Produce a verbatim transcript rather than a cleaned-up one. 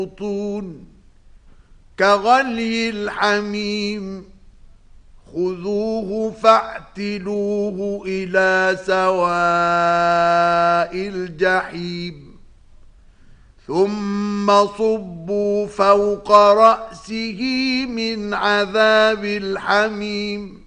البطون كغلي الحميم خذوه فاعتلوه إلى سواء الجحيم ثم صبوا فوق رأسه من عذاب الحميم